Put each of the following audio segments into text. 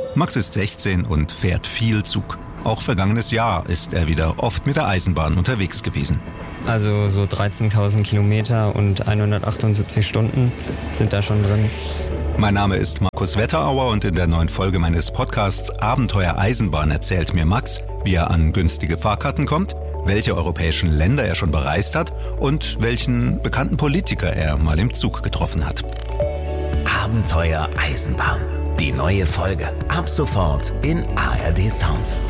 Max ist 16 und fährt viel Zug. Auch vergangenes Jahr ist er wieder oft mit der Eisenbahn unterwegs gewesen. Also so 13.000 Kilometer und 178 Stunden sind da schon drin. Mein Name ist Markus Wetterauer und in der neuen Folge meines Podcasts Abenteuer Eisenbahn erzählt mir Max, wie er an günstige Fahrkarten kommt, welche europäischen Länder er schon bereist hat und welchen bekannten Politiker er mal im Zug getroffen hat. Abenteuer Eisenbahn. Die neue Folge. Ab sofort in ARD Sounds.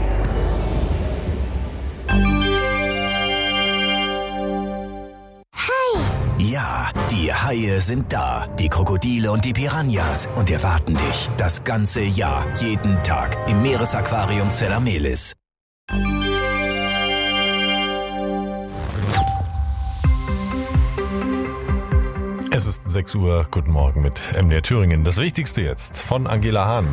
Ja, die Haie sind da, die Krokodile und die Piranhas und erwarten dich das ganze Jahr, jeden Tag im Meeresaquarium Zellamelis. Es ist 6 Uhr, guten Morgen mit MDR Thüringen. Das Wichtigste jetzt von Angela Hahn.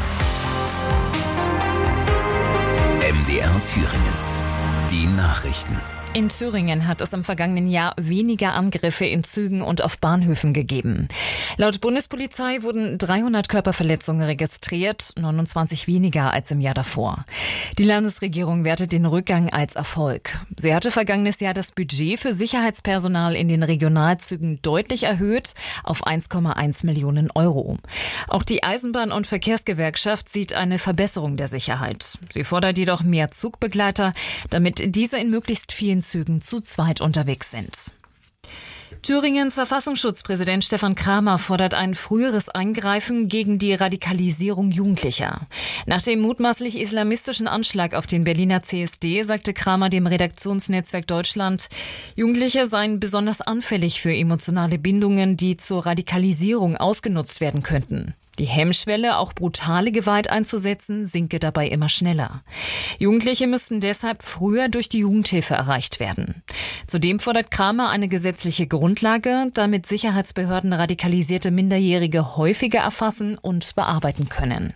MDR Thüringen. Die Nachrichten. In Thüringen hat es im vergangenen Jahr weniger Angriffe in Zügen und auf Bahnhöfen gegeben. Laut Bundespolizei wurden 300 Körperverletzungen registriert, 29 weniger als im Jahr davor. Die Landesregierung wertet den Rückgang als Erfolg. Sie hatte vergangenes Jahr das Budget für Sicherheitspersonal in den Regionalzügen deutlich erhöht auf 1,1 Millionen Euro. Auch die Eisenbahn- und Verkehrsgewerkschaft sieht eine Verbesserung der Sicherheit. Sie fordert jedoch mehr Zugbegleiter, damit diese in möglichst vielen Zügen zu zweit unterwegs sind. Thüringens Verfassungsschutzpräsident Stefan Kramer fordert ein früheres Eingreifen gegen die Radikalisierung Jugendlicher. Nach dem mutmaßlich islamistischen Anschlag auf den Berliner CSD sagte Kramer dem Redaktionsnetzwerk Deutschland, Jugendliche seien besonders anfällig für emotionale Bindungen, die zur Radikalisierung ausgenutzt werden könnten. Die Hemmschwelle, auch brutale Gewalt einzusetzen, sinke dabei immer schneller. Jugendliche müssten deshalb früher durch die Jugendhilfe erreicht werden. Zudem fordert Kramer eine gesetzliche Grundlage, damit Sicherheitsbehörden radikalisierte Minderjährige häufiger erfassen und bearbeiten können.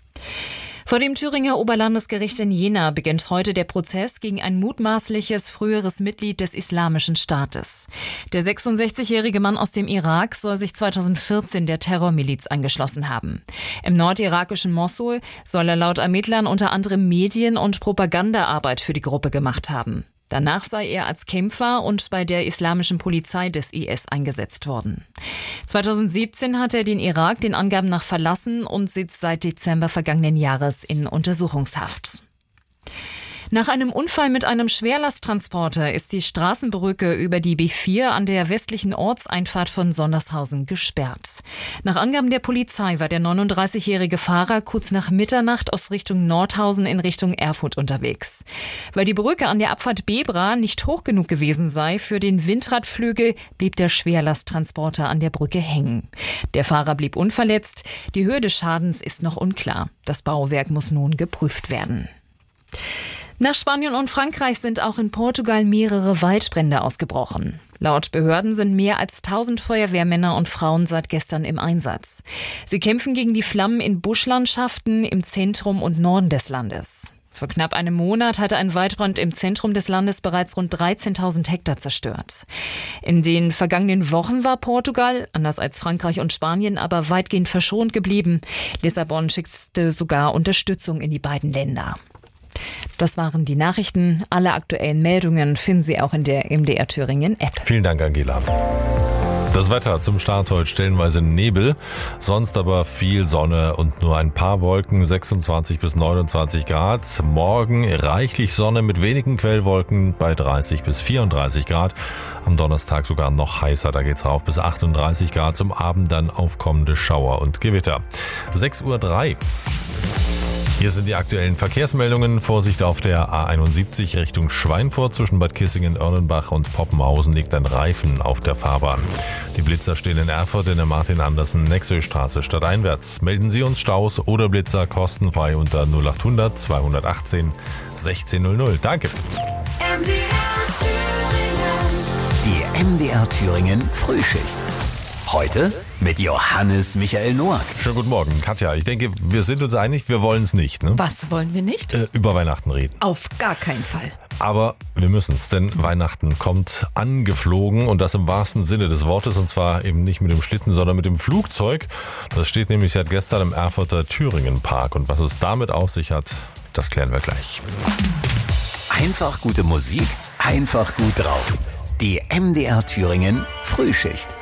Vor dem Thüringer Oberlandesgericht in Jena beginnt heute der Prozess gegen ein mutmaßliches früheres Mitglied des Islamischen Staates. Der 66-jährige Mann aus dem Irak soll sich 2014 der Terrormiliz angeschlossen haben. Im nordirakischen Mossul soll er laut Ermittlern unter anderem Medien- und Propagandaarbeit für die Gruppe gemacht haben. Danach sei er als Kämpfer und bei der islamischen Polizei des IS eingesetzt worden. 2017 hat er den Irak den Angaben nach verlassen und sitzt seit Dezember vergangenen Jahres in Untersuchungshaft. Nach einem Unfall mit einem Schwerlasttransporter ist die Straßenbrücke über die B4 an der westlichen Ortseinfahrt von Sondershausen gesperrt. Nach Angaben der Polizei war der 39-jährige Fahrer kurz nach Mitternacht aus Richtung Nordhausen in Richtung Erfurt unterwegs. Weil die Brücke an der Abfahrt Bebra nicht hoch genug gewesen sei für den Windradflügel, blieb der Schwerlasttransporter an der Brücke hängen. Der Fahrer blieb unverletzt. Die Höhe des Schadens ist noch unklar. Das Bauwerk muss nun geprüft werden. Nach Spanien und Frankreich sind auch in Portugal mehrere Waldbrände ausgebrochen. Laut Behörden sind mehr als 1000 Feuerwehrmänner und Frauen seit gestern im Einsatz. Sie kämpfen gegen die Flammen in Buschlandschaften im Zentrum und Norden des Landes. Vor knapp einem Monat hatte ein Waldbrand im Zentrum des Landes bereits rund 13.000 Hektar zerstört. In den vergangenen Wochen war Portugal, anders als Frankreich und Spanien, aber weitgehend verschont geblieben. Lissabon schickte sogar Unterstützung in die beiden Länder. Das waren die Nachrichten. Alle aktuellen Meldungen finden Sie auch in der MDR Thüringen App. Vielen Dank, Angela. Das Wetter zum Start heute stellenweise Nebel, sonst aber viel Sonne und nur ein paar Wolken, 26 bis 29 Grad. Morgen reichlich Sonne mit wenigen Quellwolken bei 30 bis 34 Grad. Am Donnerstag sogar noch heißer, da geht's rauf bis 38 Grad. Zum Abend dann aufkommende Schauer und Gewitter. 6:03 Uhr. Hier sind die aktuellen Verkehrsmeldungen. Vorsicht auf der A71 Richtung Schweinfurt. Zwischen Bad Kissingen-Erlenbach und Poppenhausen liegt ein Reifen auf der Fahrbahn. Die Blitzer stehen in Erfurt in der Martin-Andersen-Nexö-Straße stadteinwärts. Melden Sie uns Staus oder Blitzer kostenfrei unter 0800 218 1600. Danke. Die MDR Thüringen Frühschicht. Heute mit Johannes Michael Noack. Schönen guten Morgen, Katja. Ich denke, wir sind uns einig, wir wollen es nicht. Ne? Was wollen wir nicht? Über Weihnachten reden. Auf gar keinen Fall. Aber wir müssen es, denn Weihnachten kommt angeflogen und das im wahrsten Sinne des Wortes, und zwar eben nicht mit dem Schlitten, sondern mit dem Flugzeug. Das steht nämlich seit gestern im Erfurter Thüringen-Park und was es damit auf sich hat, das klären wir gleich. Einfach gute Musik, einfach gut drauf. Die MDR Thüringen Frühschicht.